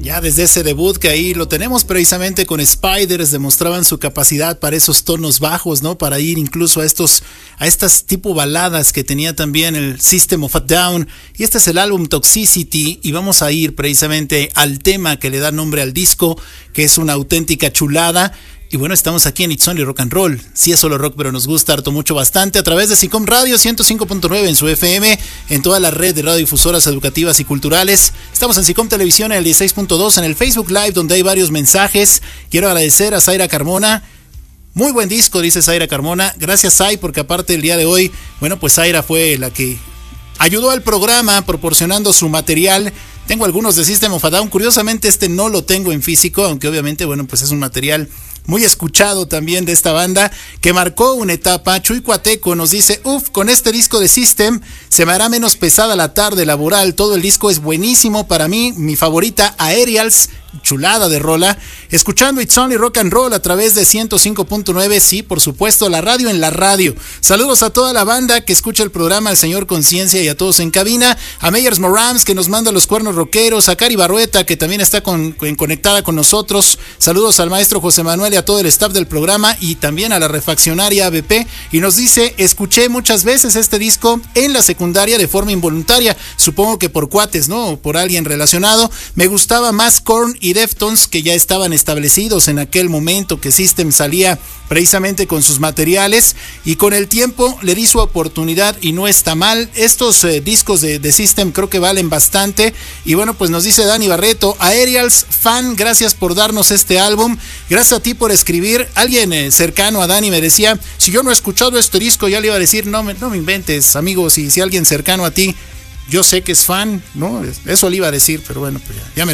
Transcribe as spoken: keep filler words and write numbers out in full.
Ya desde ese debut que ahí lo tenemos precisamente con Spiders, demostraban su capacidad para esos tonos bajos, ¿no? Para ir incluso a estos, a estas tipo baladas que tenía también el System of a Down. Y este es el álbum Toxicity y vamos a ir precisamente al tema que le da nombre al disco, que es una auténtica chulada. Y bueno, estamos aquí en It's Only Rock and Roll. Sí es solo rock, pero nos gusta harto mucho bastante a través de SICOM Radio ciento cinco punto nueve en su F M, en toda la red de radiodifusoras educativas y culturales. Estamos en SICOM Televisión en el dieciséis punto dos, en el Facebook Live, donde hay varios mensajes. Quiero agradecer a Zaira Carmona. Muy buen disco, dice Zaira Carmona. Gracias, Zay, porque aparte el día de hoy, bueno, pues Zaira fue la que ayudó al programa proporcionando su material. Tengo algunos de System of a Down. Curiosamente, este no lo tengo en físico, aunque obviamente, bueno, pues es un material muy escuchado también de esta banda, que marcó una etapa. Chuy Cuateco nos dice, uff, con este disco de System se me hará menos pesada la tarde laboral, todo el disco es buenísimo, para mí, mi favorita, Aerials, chulada de rola, escuchando It's Only Rock and Roll a través de ciento cinco punto nueve, sí, por supuesto, la radio en la radio. Saludos a toda la banda que escucha el programa, al señor Conciencia y a todos en cabina, a Meyers Morams que nos manda los cuernos rockeros, a Cari Barrueta que también está con, con, conectada con nosotros, saludos al maestro José Manuel y a todo el staff del programa y también a la refaccionaria A B P, y nos dice, escuché muchas veces este disco en la secundaria de forma involuntaria, supongo que por cuates, ¿no? O por alguien relacionado, me gustaba más Korn y Deftones, que ya estaban establecidos en aquel momento que System salía precisamente con sus materiales, y con el tiempo le di su oportunidad y no está mal. Estos eh, discos de, de System creo que valen bastante. Y bueno, pues nos dice Dani Barreto, Aerials, fan, gracias por darnos este álbum, gracias a ti por escribir. Alguien eh, cercano a Dani me decía, si yo no he escuchado este disco, ya le iba a decir, no me, no me inventes, amigos, y si alguien cercano a ti, yo sé que es fan, ¿no? Eso le iba a decir, pero bueno, pues ya, ya me